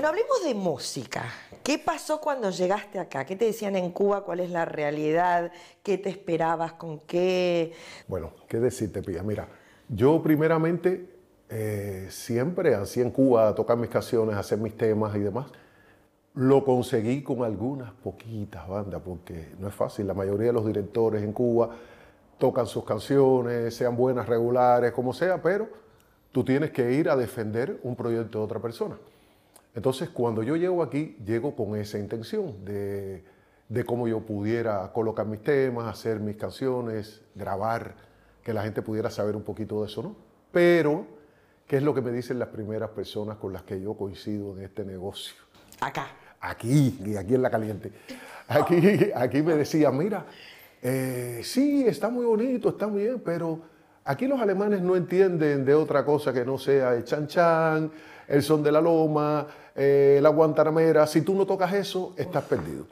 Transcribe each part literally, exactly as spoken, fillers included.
Bueno, hablemos de música. ¿Qué pasó cuando llegaste acá? ¿Qué te decían en Cuba? ¿Cuál es la realidad? ¿Qué te esperabas? ¿Con qué? Bueno, ¿qué decirte, Pía? Mira, yo primeramente eh, siempre hacía en Cuba tocar mis canciones, hacer mis temas y demás. Lo conseguí con algunas poquitas bandas, porque no es fácil. La mayoría de los directores en Cuba tocan sus canciones, sean buenas, regulares, como sea, pero tú tienes que ir a defender un proyecto de otra persona. Entonces, cuando yo llego aquí, llego con esa intención de, de cómo yo pudiera colocar mis temas, hacer mis canciones, grabar, que la gente pudiera saber un poquito de eso, ¿no? Pero, ¿qué es lo que me dicen las primeras personas con las que yo coincido en este negocio? Acá. Aquí, aquí en La Caliente. Aquí, aquí me decían, mira, eh, sí, está muy bonito, está muy bien, pero aquí los alemanes no entienden de otra cosa que no sea el chan chan, el son de la loma, eh, la guantanamera. Si tú no tocas eso, estás perdido.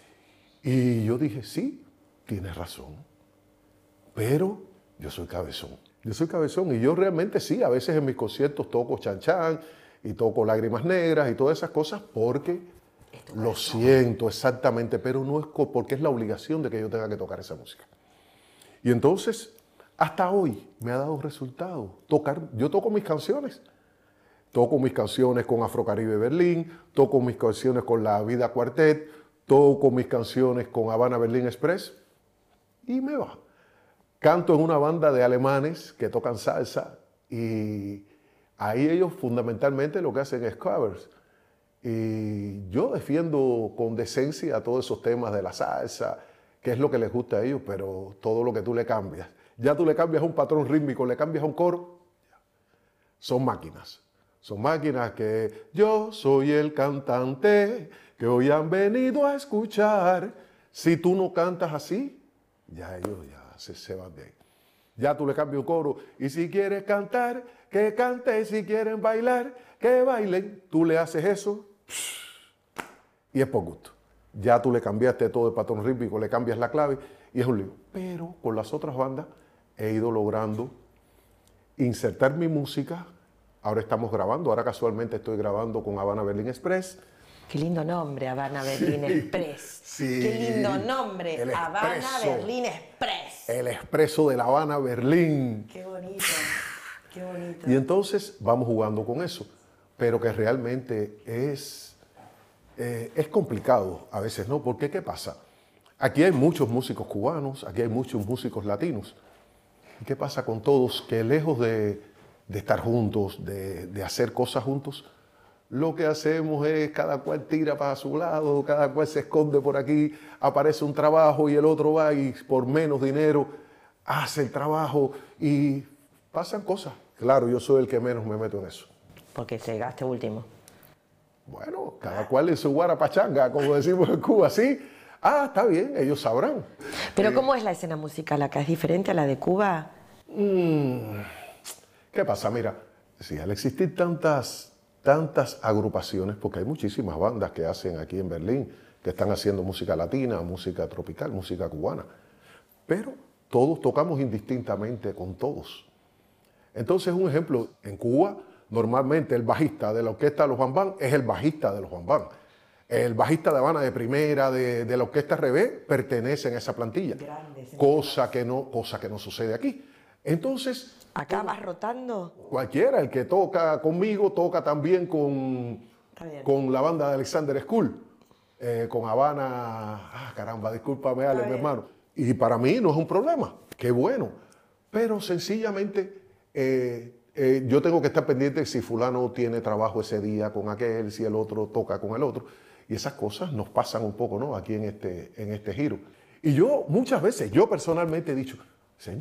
Y yo dije, sí, tienes razón, pero yo soy cabezón. Yo soy cabezón y yo realmente sí, a veces en mis conciertos toco chan chan y toco lágrimas negras y todas esas cosas porque lo siento exactamente, pero no es porque es la obligación de que yo tenga que tocar esa música. Y entonces, hasta hoy me ha dado resultados. Tocar, yo toco mis canciones. Toco mis canciones con Afrocaribe Berlín, toco mis canciones con La Vida Cuartet, toco mis canciones con Habana Berlín Express y me va. Canto en una banda de alemanes que tocan salsa y ahí ellos fundamentalmente lo que hacen es covers. Y yo defiendo con decencia todos esos temas de la salsa, que es lo que les gusta a ellos, pero todo lo que tú le cambias. Ya tú le cambias un patrón rítmico, le cambias un coro, son máquinas. Son máquinas que yo soy el cantante que hoy han venido a escuchar. Si tú no cantas así, ya ellos ya se, se van de ahí. Ya tú le cambias un coro. Y si quieres cantar, que cante. Y si quieren bailar, que bailen. Tú le haces eso y es por gusto. Ya tú le cambiaste todo el patrón rítmico, le cambias la clave y es un lío. Pero con las otras bandas he ido logrando insertar mi música. Ahora estamos grabando, ahora casualmente estoy grabando con Habana Berlín Express. Qué lindo nombre, Habana Berlín Sí, Express. sí. Qué lindo nombre, El Habana expreso. Berlín Express. El expreso de La Habana Berlín. Qué bonito, qué bonito. Y entonces vamos jugando con eso, pero que realmente es, eh, es complicado a veces, ¿no? Porque ¿qué pasa? Aquí hay muchos músicos cubanos, aquí hay muchos músicos latinos. ¿Y qué pasa con todos? Que lejos de, de estar juntos, de, de hacer cosas juntos, lo que hacemos es cada cual tira para su lado, cada cual se esconde por aquí, aparece un trabajo y el otro va y por menos dinero hace el trabajo y pasan cosas. Claro, yo soy el que menos me meto en eso. Porque se gaste último. Bueno, cada cual en su guarapachanga, como decimos en Cuba, ¿sí? Ah, está bien, ellos sabrán. Pero Eh, ¿cómo es la escena musical acá? ¿Es diferente a la de Cuba? mmm, ¿Qué pasa? Mira, si al existir tantas... tantas agrupaciones, porque hay muchísimas bandas que hacen aquí en Berlín, que están haciendo música latina, música tropical, música cubana, pero todos tocamos indistintamente con todos. Entonces, un ejemplo, en Cuba, normalmente el bajista de la orquesta de los Bam Bam es el bajista de los Bam Bam. El bajista de Habana de primera, de, de la orquesta Rebé, pertenecen a esa plantilla, Grandes, cosa que, no, cosa que no sucede aquí. Entonces, ¿Acá vas rotando? cualquiera, el que toca conmigo, toca también con, con la banda de Alexander School, eh, con Habana. Ah, caramba, discúlpame, Ale, mi hermano. Y para mí no es un problema, qué bueno. Pero sencillamente eh, eh, yo tengo que estar pendiente si fulano tiene trabajo ese día con aquel, si el otro toca con el otro. Y esas cosas nos pasan un poco, ¿no? Aquí en este, en este giro. Y yo muchas veces, yo personalmente he dicho,